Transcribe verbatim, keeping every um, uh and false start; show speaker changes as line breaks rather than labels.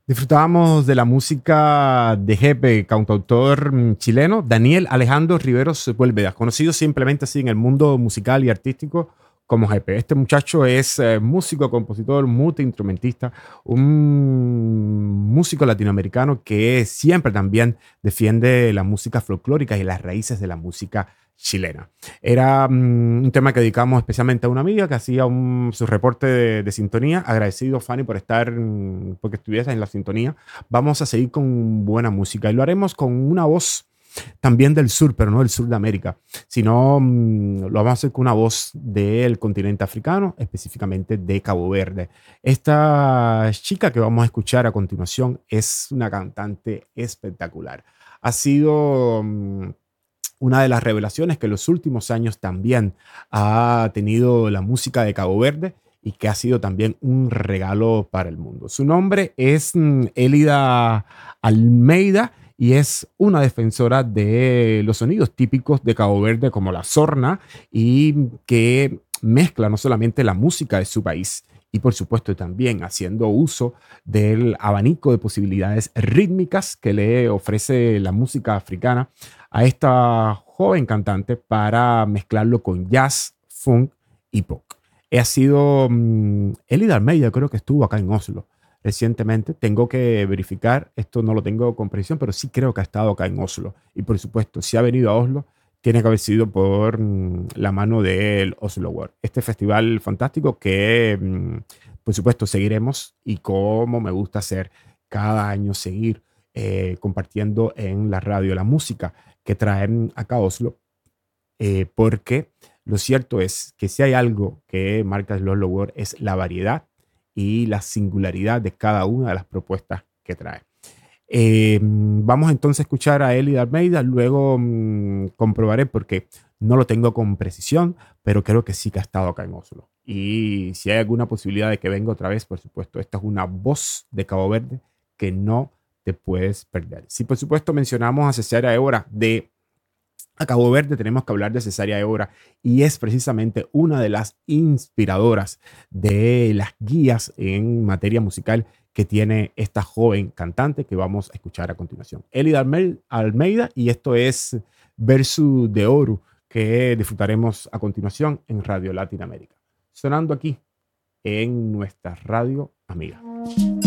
Disfrutábamos de la música de Jepe, cantautor mm, chileno, Daniel Alejandro Riveros Sepúlveda, conocido simplemente así en el mundo musical y artístico como Jepe. Este muchacho es eh, músico, compositor, multiinstrumentista, un músico latinoamericano que siempre también defiende la música folclórica y las raíces de la música chilena. Era mm, un tema que dedicamos especialmente a una amiga que hacía un- su reporte de, de sintonía. Agradecido, Fanny, por estar, mm, porque estuvieras en la sintonía. Vamos a seguir con buena música y lo haremos con una voz también del sur, pero no del sur de América, sino mm, lo vamos a hacer con una voz del continente africano, específicamente de Cabo Verde. Esta chica que vamos a escuchar a continuación es una cantante espectacular. Ha sido mm, una de las revelaciones que en los últimos años también ha tenido la música de Cabo Verde y que ha sido también un regalo para el mundo. Su nombre es mm, Elida Almeida y es una defensora de los sonidos típicos de Cabo Verde como la sorna y que mezcla no solamente la música de su país y por supuesto también haciendo uso del abanico de posibilidades rítmicas que le ofrece la música africana a esta joven cantante para mezclarlo con jazz, funk y pop. Ha sido um, Elida Almeida, creo que estuvo acá en Oslo recientemente. Tengo que verificar, esto no lo tengo con precisión, pero sí creo que ha estado acá en Oslo. Y por supuesto, si ha venido a Oslo, tiene que haber sido por mm, la mano del Oslo World. Este festival fantástico que, mm, por supuesto, seguiremos y como me gusta hacer cada año, seguir eh, compartiendo en la radio la música que traen acá a Oslo, eh, porque lo cierto es que si hay algo que marca el Oslo World es la variedad y la singularidad de cada una de las propuestas que trae. Eh, vamos entonces a escuchar a Elida Almeida, luego mm, comprobaré porque no lo tengo con precisión, pero creo que sí que ha estado acá en Oslo. Y si hay alguna posibilidad de que venga otra vez, por supuesto, esta es una voz de Cabo Verde que no te puedes perder. Si por supuesto mencionamos a Cesárea Évora de a Cabo Verde, tenemos que hablar de Cesárea Évora y es precisamente una de las inspiradoras de las guías en materia musical que tiene esta joven cantante que vamos a escuchar a continuación. Elida Almeida, y esto es Verso de Oro, que disfrutaremos a continuación en Radio Latinoamérica. Sonando aquí en nuestra radio amiga.